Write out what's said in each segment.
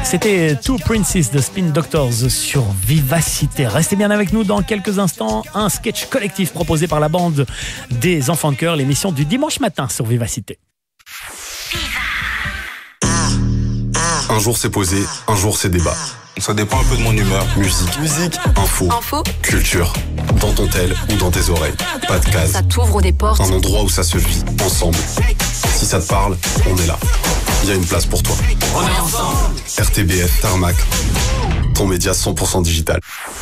C'était Two Princes de Spin Doctors sur Vivacité. Restez bien avec nous dans quelques instants. Un sketch collectif proposé par la bande des enfants de chœur, l'émission du dimanche matin sur Vivacité. Un jour c'est posé, un jour c'est débat. Ça dépend un peu de mon humeur. Musique, info, culture. Dans ton tel ou dans tes oreilles. Pas de case. Ça t'ouvre des portes. Un endroit où ça se vit, ensemble. Si ça te parle, on est là. Il y a une place pour toi. On est ensemble. RTBF, Tarmac. Ton média 100% digital.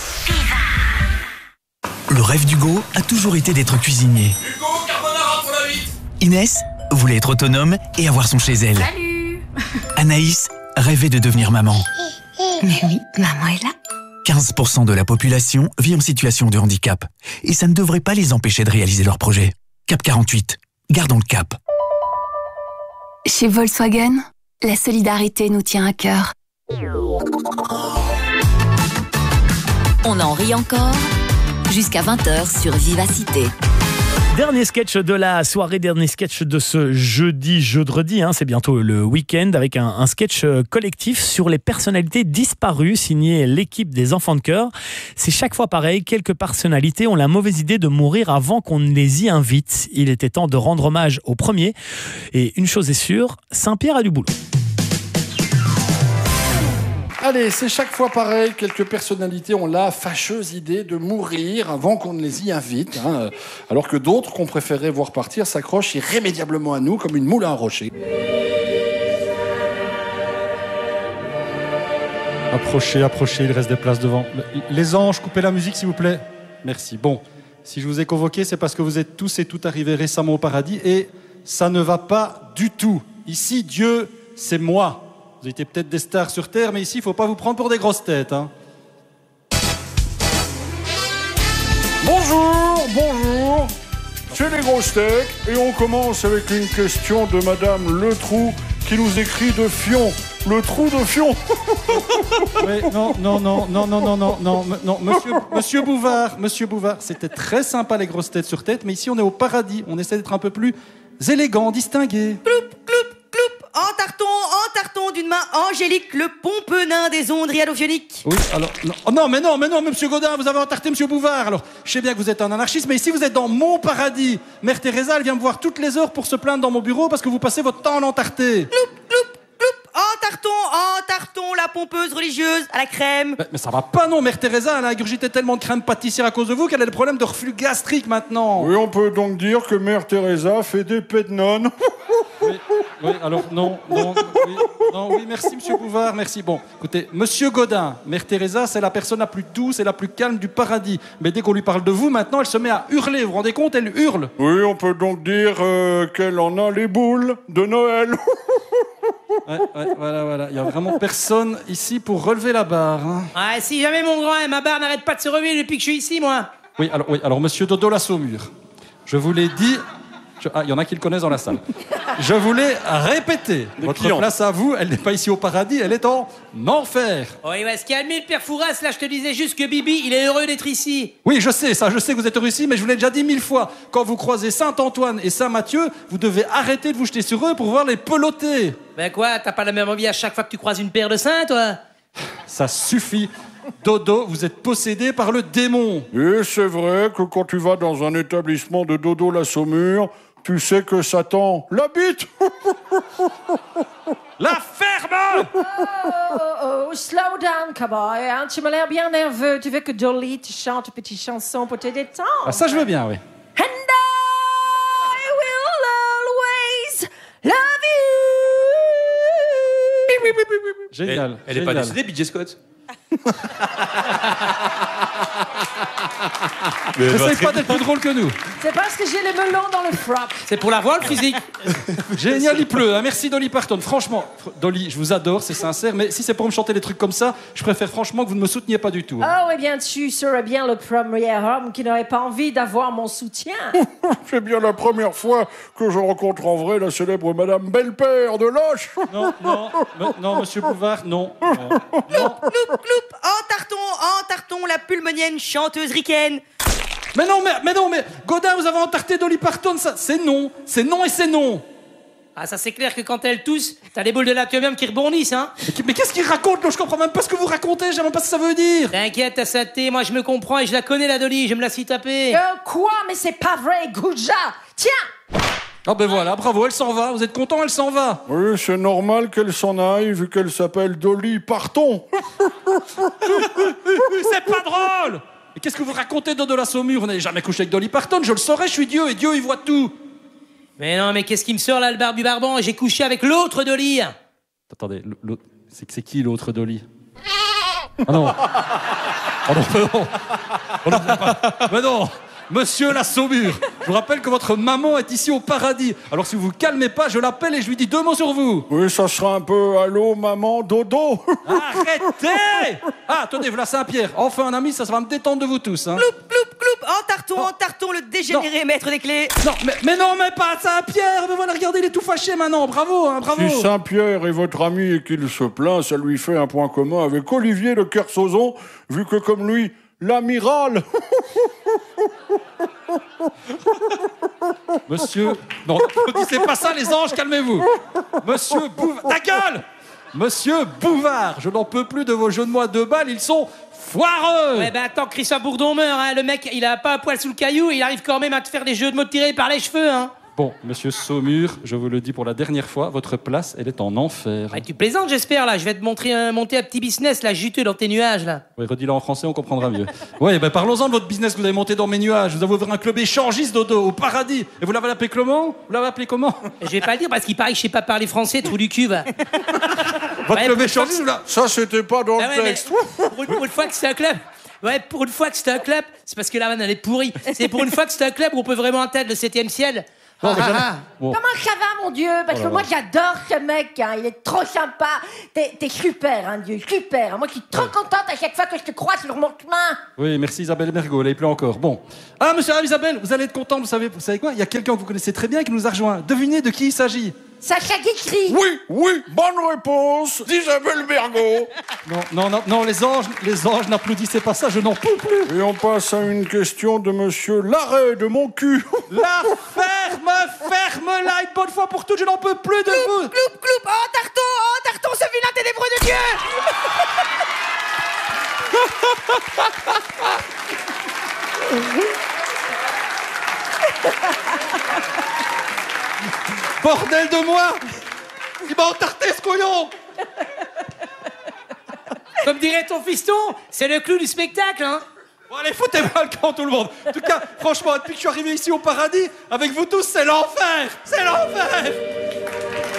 Le rêve d'Hugo a toujours été d'être cuisinier. Hugo, carbonara pour la vite. Inès voulait être autonome et avoir son chez elle. Salut. Anaïs rêvait de devenir maman. Mais oui, maman est là. 15% de la population vit en situation de handicap. Et ça ne devrait pas les empêcher de réaliser leurs projets. Cap 48, gardons le cap. Chez Volkswagen, la solidarité nous tient à cœur. On en rit encore jusqu'à 20h sur Vivacité. Dernier sketch de la soirée, dernier sketch de ce jeudi, c'est bientôt le week-end, avec un sketch collectif sur les personnalités disparues, signé l'équipe des enfants de chœur. C'est chaque fois pareil, quelques personnalités ont la mauvaise idée de mourir avant qu'on ne les y invite. Il était temps de rendre hommage au premier. Et une chose est sûre, Saint-Pierre a du boulot. Allez, c'est chaque fois pareil, quelques personnalités ont la fâcheuse idée de mourir avant qu'on ne les y invite, alors que d'autres qu'on préférait voir partir s'accrochent irrémédiablement à nous comme une moule à un rocher. Approchez, il reste des places devant. Les anges, coupez la musique s'il vous plaît. Merci. Bon, si je vous ai convoqué, c'est parce que vous êtes tous et toutes arrivés récemment au paradis et ça ne va pas du tout. Ici, Dieu, c'est moi. Vous étiez peut-être des stars sur Terre, mais ici, il ne faut pas vous prendre pour des grosses têtes. Bonjour, c'est les grosses têtes et on commence avec une question de Madame Le Trou qui nous écrit de Fion. Le trou de Fion. Oui, non, Monsieur Bouvard, c'était très sympa les grosses têtes sur tête, mais ici on est au paradis, on essaie d'être un peu plus élégant, distingué. Cloup, en tarton d'une main angélique, le pompeux nain des ondes radiophioniques. Oui, alors, non, mais monsieur Godin, vous avez entarté monsieur Bouvard. Alors, je sais bien que vous êtes un anarchiste, mais ici vous êtes dans mon paradis. Mère Teresa, elle vient me voir toutes les heures pour se plaindre dans mon bureau parce que vous passez votre temps à l'entarter. En tarton, la pompeuse religieuse à la crème. Mais ça va pas, non, Mère Teresa, elle a ingurgité tellement de crème pâtissière à cause de vous qu'elle a des problèmes de reflux gastrique maintenant. Oui, on peut donc dire que Mère Teresa fait des pets de nonne. Oui, alors oui, merci monsieur Bouvard, merci. Bon, écoutez, monsieur Godin, Mère Teresa, c'est la personne la plus douce et la plus calme du paradis. Mais dès qu'on lui parle de vous, maintenant, elle se met à hurler. Vous vous rendez compte, elle hurle. Oui, on peut donc dire qu'elle en a les boules de Noël. Ouais, voilà. Il n'y a vraiment personne ici pour relever la barre. Ah, si jamais mon grand, ma barre n'arrête pas de se relever depuis que je suis ici, moi. Oui, alors monsieur Dodo la Saumure, je vous l'ai dit... il y en a qui le connaissent dans la salle. Je voulais répéter. Votre place à vous, elle n'est pas ici au paradis, elle est en enfer. Oui, ce qui admet le père Fouras, là, je te disais juste que Bibi, il est heureux d'être ici. Oui, je sais que vous êtes heureux ici, mais je vous l'ai déjà dit 1000 fois. Quand vous croisez Saint-Antoine et Saint-Mathieu, vous devez arrêter de vous jeter sur eux pour voir les peloter. Ben quoi, t'as pas la même envie à chaque fois que tu croises une paire de saints, toi? Ça suffit. Dodo, vous êtes possédé par le démon. Et c'est vrai que quand tu vas dans un établissement de Dodo la Saumure, tu sais que Satan l'habite. La ferme. Oh, slow down, cowboy. Hein? Tu m'as l'air bien nerveux. Tu veux que Dolly te chante une petite chanson pour te détendre? Ah, ça, je veux bien, oui. And I will always love you. Génial. Elle est pas décédée, BJ Scott. N'essaye pas d'être plus drôle que nous. C'est parce que j'ai les melons dans le frappe. C'est pour la voix, le physique. Génial, il pleut. Merci Dolly Parton. Franchement, Dolly, je vous adore, c'est sincère, mais si c'est pour me chanter des trucs comme ça, je préfère franchement que vous ne me souteniez pas du tout. Oh, eh bien, tu serais bien le premier homme qui n'aurait pas envie d'avoir mon soutien. C'est bien la première fois que je rencontre en vrai la célèbre Madame Belle-Père de Loche. Non, monsieur Bouvard, non. Cloup, en tarton, la pulmonienne chanteuse ricaine. Mais non, Godin, vous avez entarté Dolly Parton, ça, c'est non et c'est non. Ah, ça c'est clair que quand elle tousse, t'as les boules de l'atomium qui rebondissent, hein. Mais qu'est-ce qu'il raconte, là? Je comprends même pas ce que vous racontez, je sais même pas ce que ça veut dire. T'inquiète, t'as saté, moi je me comprends et je la connais la Dolly, je me la suis tapée. Quoi? Mais c'est pas vrai, Gouja! Tiens! Ah ben voilà, bravo, elle s'en va. Vous êtes content, elle s'en va. Oui, c'est normal qu'elle s'en aille, vu qu'elle s'appelle Dolly Parton. C'est pas drôle. Et qu'est-ce que vous racontez de la Saumur? Vous n'avez jamais couché avec Dolly Parton, je le saurais, je suis Dieu, et Dieu, il voit tout. Mais non, mais qu'est-ce qui me sort là, le barbu barbant? J'ai couché avec l'autre Dolly. Attendez, c'est qui l'autre Dolly? Ah non. Oh non, mais non. Oh non, mais non. Monsieur la Saumur, je vous rappelle que votre maman est ici au paradis. Alors si vous vous calmez pas, je l'appelle et je lui dis 2 mots sur vous. Oui, ça sera un peu allô, maman, dodo. Arrêtez. Ah, attendez, voilà Saint-Pierre. Enfin un ami, ça va me détendre de vous tous. Hein. Cloup, cloup, cloup, en tarton, le dégénéré maître des clés. Non, mais non, mais pas Saint-Pierre. Mais voilà, regardez, il est tout fâché maintenant. Bravo, hein, bravo. Si Saint-Pierre est votre ami et qu'il se plaint, ça lui fait un point commun avec Olivier de Kersauzon, vu que comme lui, l'amiral. Monsieur... Non, ne dites pas ça, les anges, calmez-vous. Monsieur Bouvard... Ta gueule. Monsieur Bouvard, je n'en peux plus de vos jeux de mots à 2 balles, ils sont foireux. Ouais, bah attends, Christophe Bourdon meurt, hein. Le mec, il a pas un poil sous le caillou et il arrive quand même à te faire des jeux de mots tirés par les cheveux, hein. Bon, monsieur Saumur, je vous le dis pour la dernière fois, votre place, elle est en enfer. Ouais, tu plaisantes, j'espère, là. Je vais te monter un petit business, là, juteux dans tes nuages, là. Oui, redis-le en français, on comprendra mieux. Oui, ben parlons-en de votre business que vous avez monté dans mes nuages. Vous avez ouvert un club échangiste, Dodo, au paradis. Et vous l'avez appelé comment? Vous l'avez appelé comment? Je vais pas le dire parce qu'il paraît que je sais pas parler français, trou du cul, va. Votre club échangiste, là? Ça, c'était pas dans le texte. Pour une fois que c'est un club... Ouais, pour une fois que c'est un club, c'est parce que la vanne, elle est pourrie. C'est pour une fois que c'est un club où on peut vraiment atteindre le 7e ciel. Bon, Comment ça va, mon Dieu? Parce que moi, j'adore ce mec, hein. Il est trop sympa. T'es super, hein, Dieu, super. Moi, je suis trop contente à chaque fois que je te croise sur mon chemin. Oui, merci Isabelle Mergo, elle est plus encore. Bon. Ah, monsieur Isabelle, vous allez être content, vous savez quoi? Il y a quelqu'un que vous connaissez très bien qui nous a rejoint. Devinez de qui il s'agit? Sacha Guitry. Oui, bonne réponse d'Isabelle Mergo. Non, les anges, n'applaudissez pas ça, je n'en peux plus. Et on passe à une question de monsieur Larrey de mon cul. La ferme-la une bonne fois pour toutes, je n'en peux plus de vous. Cloup, en tarton, ce vilain ténébreux de Dieu. Bordel de moi! Il m'a entarté ce couillon! Comme dirait ton fiston, c'est le clou du spectacle, hein. Bon allez, foutez-moi le camp tout le monde! En tout cas, franchement, depuis que je suis arrivé ici au paradis, avec vous tous, c'est l'enfer! C'est l'enfer!